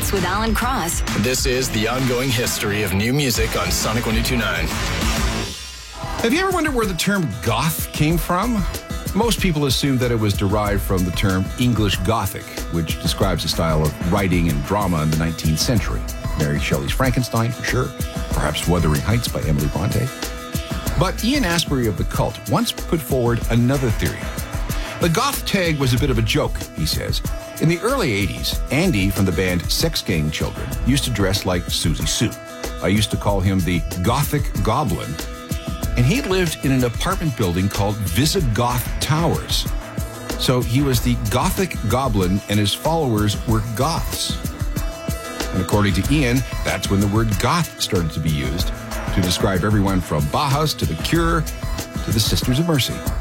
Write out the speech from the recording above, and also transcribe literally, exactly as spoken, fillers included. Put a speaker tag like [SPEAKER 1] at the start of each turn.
[SPEAKER 1] Hits with Alan Cross.
[SPEAKER 2] This is the ongoing history of new music on Sonic one oh two point nine.
[SPEAKER 3] Have you ever wondered where the term goth came from? Most people assume that it was derived from the term English Gothic, which describes a style of writing and drama in the nineteenth century. Mary Shelley's Frankenstein, for sure. Perhaps Wuthering Heights by Emily Bronte. But Ian Astbury of The Cult once put forward another theory. The goth tag was a bit of a joke, he says. In the early eighties, Andy from the band Sex Gang Children used to dress like Susie Sue. I used to call him the Gothic Goblin, and he lived in an apartment building called Visigoth Towers. So he was the Gothic Goblin, and his followers were goths. And according to Ian, that's when the word goth started to be used to describe everyone from Bauhaus to The Cure to the Sisters of Mercy.